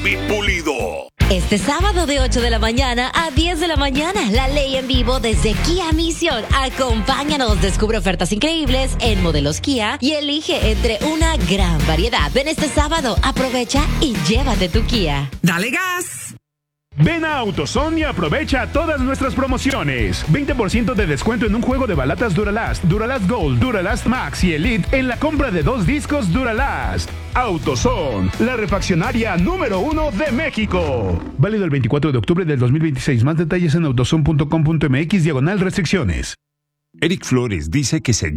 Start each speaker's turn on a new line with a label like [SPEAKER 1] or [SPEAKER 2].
[SPEAKER 1] David Pulido.
[SPEAKER 2] Este sábado de 8 de la mañana a 10 de la mañana, La Ley en vivo desde Kia Mission. Acompáñanos, descubre ofertas increíbles en modelos Kia y elige entre una gran variedad. Ven este sábado, aprovecha y llévate tu Kia.
[SPEAKER 3] ¡Dale gas!
[SPEAKER 4] Ven a AutoZone y aprovecha todas nuestras promociones. 20% de descuento en un juego de balatas Duralast, Duralast Gold, Duralast Max y Elite en la compra de 2 discos Duralast. AutoZone, la refaccionaria número 1 de México. Válido el 24 de octubre del 2026. Más detalles en autozone.com.mx/restricciones.
[SPEAKER 1] Eric Flores dice que se